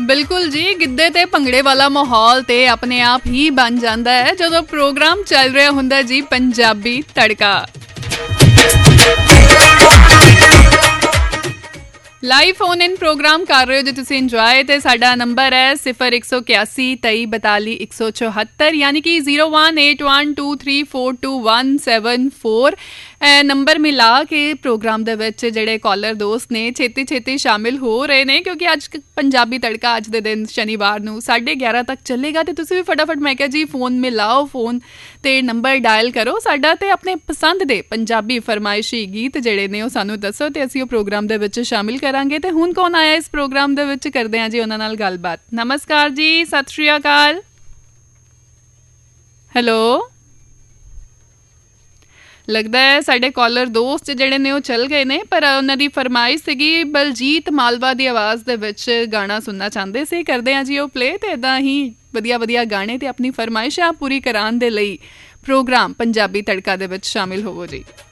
ਬਿਲਕੁਲ ਜੀ, ਗਿੱਧੇ ਤੇ ਭੰਗੜੇ ਵਾਲਾ ਮਾਹੌਲ ਤੇ ਆਪਣੇ ਆਪ ਹੀ ਬਣ ਜਾਂਦਾ ਹੈ ਜਦੋਂ ਪ੍ਰੋਗਰਾਮ ਚੱਲ ਰਿਹਾ ਹੁੰਦਾ ਜੀ ਪੰਜਾਬੀ ਤੜਕਾ। ਲਾਈਵ ਫੋਨ ਇਨ ਪ੍ਰੋਗਰਾਮ ਕਰ ਰਹੇ ਹੋ ਜੇ ਤੁਸੀਂ ਇੰਜੋਏ, ਤੇ ਸਾਡਾ ਨੰਬਰ ਹੈ 0181 2342 174, ਯਾਨੀ ਕਿ 018123422174। ਨੰਬਰ ਮਿਲਾ ਕੇ ਪ੍ਰੋਗਰਾਮ ਦੇ ਵਿੱਚ ਜਿਹੜੇ ਕਾਲਰ ਦੋਸਤ ਨੇ ਛੇਤੀ ਛੇਤੀ ਸ਼ਾਮਿਲ ਹੋ ਰਹੇ ਨੇ, ਕਿਉਂਕਿ ਅੱਜ ਪੰਜਾਬੀ ਤੜਕਾ ਅੱਜ ਦੇ ਦਿਨ ਸ਼ਨੀਵਾਰ ਨੂੰ 11:30 ਤੱਕ ਚੱਲੇਗਾ। ਤੇ ਤੁਸੀਂ ਵੀ ਫਟਾਫਟ ਮੈਂ ਕਿਹਾ ਜੀ ਫੋਨ ਮਿਲਾਓ, ਫੋਨ ਤੇ ਨੰਬਰ ਡਾਇਲ ਕਰੋ ਸਾਡਾ, ਤੇ ਆਪਣੇ ਪਸੰਦ ਦੇ ਪੰਜਾਬੀ ਫਰਮਾਇਸ਼ੀ ਗੀਤ ਜਿਹੜੇ ਨੇ ਉਹ ਸਾਨੂੰ ਦੱਸੋ ਤੇ ਅਸੀਂ ਉਹ ਪ੍ਰੋਗਰਾਮ ਦੇ ਵਿੱਚ ਸ਼ਾਮਿਲ ਕਰਾਂਗੇ। ਤੇ ਹੁਣ ਕੌਣ ਆਇਆ ਇਸ ਪ੍ਰੋਗਰਾਮ ਦੇ ਵਿੱਚ, ਕਰਦੇ ਹਾਂ ਜੀ ਉਹਨਾਂ ਨਾਲ ਗੱਲਬਾਤ। ਨਮਸਕਾਰ ਜੀ, ਸਤਿ ਸ਼੍ਰੀ ਅਕਾਲ। ਹੈਲੋ, ਲੱਗਦਾ ਹੈ ਸਾਡੇ ਕਾਲਰ ਦੋਸਤ ਜਿਹੜੇ ਨੇ ਉਹ ਚੱਲ ਗਏ ਨੇ, ਪਰ ਉਹਨਾਂ ਦੀ ਫਰਮਾਇਸ਼ ਸੀਗੀ ਬਲਜੀਤ ਮਾਲਵਾ ਦੀ ਆਵਾਜ਼ ਦੇ ਵਿੱਚ ਗਾਣਾ ਸੁਣਨਾ ਚਾਹੁੰਦੇ ਸੀ। ਕਰਦੇ ਹਾਂ ਜੀ ਉਹ ਪਲੇ, ਤੇ ਇੱਦਾਂ ਹੀ ਵਧੀਆ ਵਧੀਆ ਗਾਣੇ ਤੇ ਆਪਣੀ ਫਰਮਾਇਸ਼ਾਂ ਪੂਰੀ ਕਰਾਉਣ ਦੇ ਲਈ ਪ੍ਰੋਗਰਾਮ ਪੰਜਾਬੀ ਤੜਕਾ ਦੇ ਵਿੱਚ ਸ਼ਾਮਿਲ ਹੋਵੋ ਜੀ।